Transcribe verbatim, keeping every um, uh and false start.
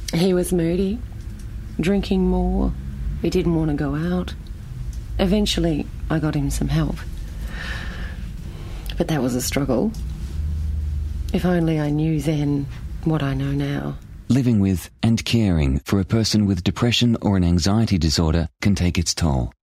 He was moody, drinking more. He didn't want to go out. Eventually, I got him some help. But that was a struggle. If only I knew then what I know now. Living with and caring for a person with depression or an anxiety disorder can take its toll.